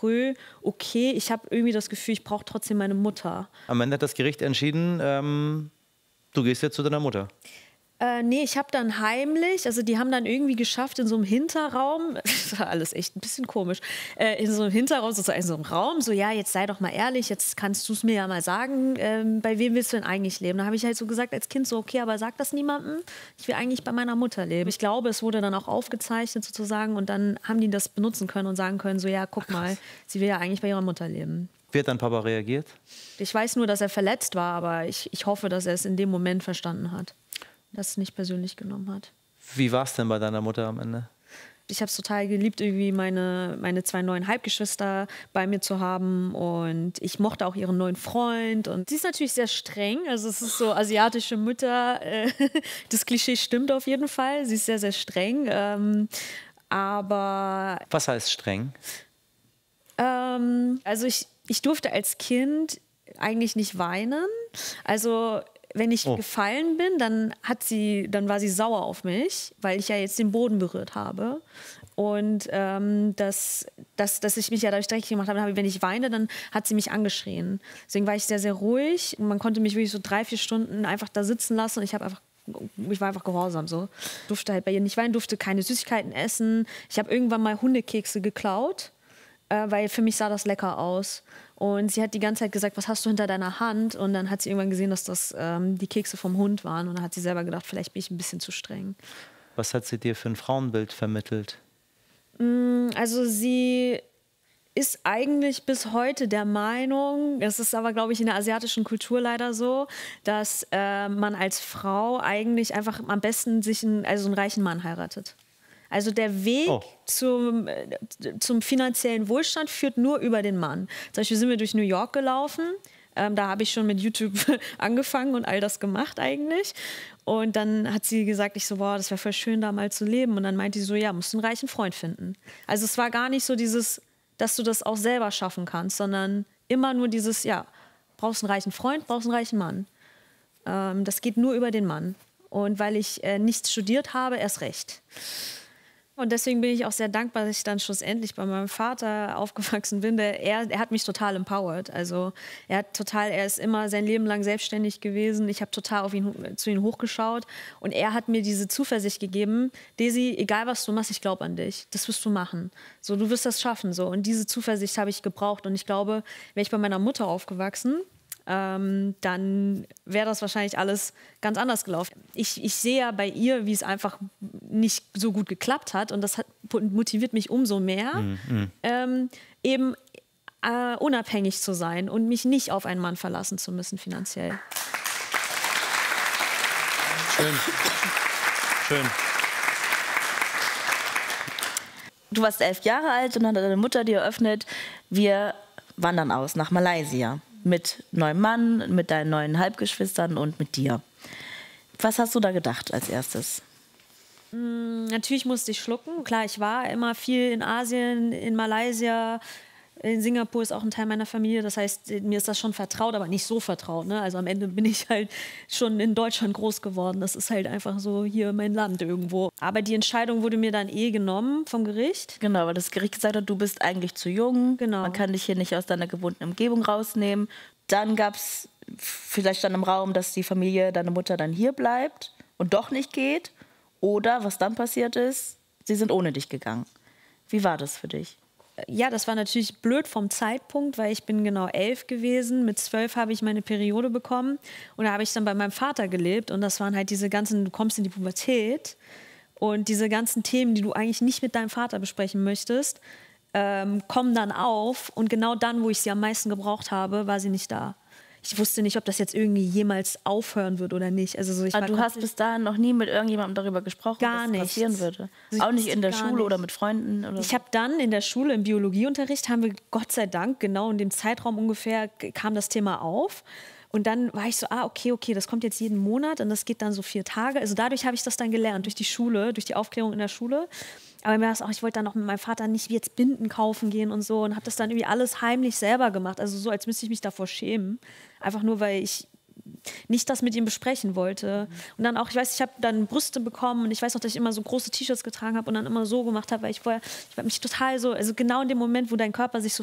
früh, okay, ich habe irgendwie das Gefühl, ich brauche trotzdem meine Mutter. Am Ende hat das Gericht entschieden, du gehst jetzt zu deiner Mutter. Nee, ich habe dann heimlich, also die haben dann irgendwie geschafft, in so einem Hinterraum, das war alles echt ein bisschen komisch, in so einem Hinterraum, sozusagen in so einem Raum, so, ja, jetzt sei doch mal ehrlich, jetzt kannst du es mir ja mal sagen, bei wem willst du denn eigentlich leben? Da habe ich halt so gesagt als Kind so, okay, aber sag das niemandem, ich will eigentlich bei meiner Mutter leben. Ich glaube, es wurde dann auch aufgezeichnet sozusagen und dann haben die das benutzen können und sagen können, so, ja, guck mal, sie will ja eigentlich bei ihrer Mutter leben. Wie hat dein Papa reagiert? Ich weiß nur, dass er verletzt war, aber ich hoffe, dass er es in dem Moment verstanden hat. Das es nicht persönlich genommen hat. Wie war es denn bei deiner Mutter am Ende? Ich habe es total geliebt, irgendwie meine 2 neuen Halbgeschwister bei mir zu haben und ich mochte auch ihren neuen Freund und sie ist natürlich sehr streng, also es ist so asiatische Mütter, das Klischee stimmt auf jeden Fall, sie ist sehr, sehr streng, aber... Was heißt streng? Also ich durfte als Kind eigentlich nicht weinen, also... Wenn ich gefallen bin, dann war sie sauer auf mich, weil ich ja jetzt den Boden berührt habe. Und dass ich mich ja dadurch dreckig gemacht habe, wenn ich weine, dann hat sie mich angeschrien. Deswegen war ich sehr, sehr ruhig. Man konnte mich wirklich so 3, 4 Stunden einfach da sitzen lassen und ich war einfach gehorsam so. Durfte halt bei ihr nicht weinen, durfte keine Süßigkeiten essen. Ich habe irgendwann mal Hundekekse geklaut, weil für mich sah das lecker aus. Und sie hat die ganze Zeit gesagt, was hast du hinter deiner Hand? Und dann hat sie irgendwann gesehen, dass das die Kekse vom Hund waren. Und dann hat sie selber gedacht, vielleicht bin ich ein bisschen zu streng. Was hat sie dir für ein Frauenbild vermittelt? Also sie ist eigentlich bis heute der Meinung, das ist aber, glaube ich, in der asiatischen Kultur leider so, dass man als Frau eigentlich einfach am besten einen reichen Mann heiratet. Also der Weg zum finanziellen Wohlstand führt nur über den Mann. Zum Beispiel sind wir durch New York gelaufen. Da habe ich schon mit YouTube angefangen und all das gemacht eigentlich. Und dann hat sie gesagt, ich so, boah, das wäre voll schön, da mal zu leben. Und dann meinte sie so, ja, musst du einen reichen Freund finden. Also es war gar nicht so dieses, dass du das auch selber schaffen kannst, sondern immer nur dieses, ja, brauchst einen reichen Freund, brauchst einen reichen Mann. Das geht nur über den Mann. Und weil ich nichts studiert habe, erst recht. Und deswegen bin ich auch sehr dankbar, dass ich dann schlussendlich bei meinem Vater aufgewachsen bin. Er hat mich total empowered. Also er ist immer sein Leben lang selbstständig gewesen. Ich habe total zu ihm hochgeschaut. Und er hat mir diese Zuversicht gegeben, Desi, egal was du machst, ich glaube an dich. Das wirst du machen. So, du wirst das schaffen. So. Und diese Zuversicht habe ich gebraucht. Und ich glaube, wäre ich bei meiner Mutter aufgewachsen, dann wäre das wahrscheinlich alles ganz anders gelaufen. Ich sehe ja bei ihr, wie es einfach nicht so gut geklappt hat und das motiviert mich umso mehr, eben unabhängig zu sein und mich nicht auf einen Mann verlassen zu müssen finanziell. Schön. Schön. Du warst 11 Jahre alt und dann hat deine Mutter dir eröffnet, wir wandern aus nach Malaysia. Mit neuem Mann, mit deinen neuen Halbgeschwistern und mit dir. Was hast du da gedacht als erstes? Natürlich musste ich schlucken. Klar, ich war immer viel in Asien, in Malaysia. In Singapur ist auch ein Teil meiner Familie. Das heißt, mir ist das schon vertraut, aber nicht so vertraut. Ne? Also am Ende bin ich halt schon in Deutschland groß geworden. Das ist halt einfach so hier mein Land irgendwo. Aber die Entscheidung wurde mir dann genommen vom Gericht. Genau, weil das Gericht gesagt hat, du bist eigentlich zu jung. Genau. Man kann dich hier nicht aus deiner gewohnten Umgebung rausnehmen. Dann gab es vielleicht dann im Raum, dass die Familie, deine Mutter dann hier bleibt und doch nicht geht. Oder was dann passiert ist, sie sind ohne dich gegangen. Wie war das für dich? Ja, das war natürlich blöd vom Zeitpunkt, weil ich bin genau 11 gewesen. Mit 12 habe ich meine Periode bekommen und da habe ich dann bei meinem Vater gelebt und das waren halt diese ganzen, du kommst in die Pubertät und diese ganzen Themen, die du eigentlich nicht mit deinem Vater besprechen möchtest, kommen dann auf und genau dann, wo ich sie am meisten gebraucht habe, war sie nicht da. Ich wusste nicht, ob das jetzt irgendwie jemals aufhören wird oder nicht. Also so, du hast bis dahin noch nie mit irgendjemandem darüber gesprochen, was passieren würde? Also auch nicht in der Schule oder mit Freunden? Oder ich habe dann in der Schule im Biologieunterricht, haben wir Gott sei Dank, genau in dem Zeitraum ungefähr, kam das Thema auf. Und dann war ich so, okay, das kommt jetzt jeden Monat und das geht dann so 4 Tage. Also dadurch habe ich das dann gelernt, durch die Schule, durch die Aufklärung in der Schule. Aber mir war es auch, ich wollte dann auch mit meinem Vater nicht wie jetzt Binden kaufen gehen und so und habe das dann irgendwie alles heimlich selber gemacht. Also so, als müsste ich mich davor schämen. Einfach nur, weil ich nicht das mit ihm besprechen wollte. Und dann auch, ich weiß, ich habe dann Brüste bekommen und ich weiß noch, dass ich immer so große T-Shirts getragen habe und dann immer so gemacht habe, weil ich mich total so, also genau in dem Moment, wo dein Körper sich so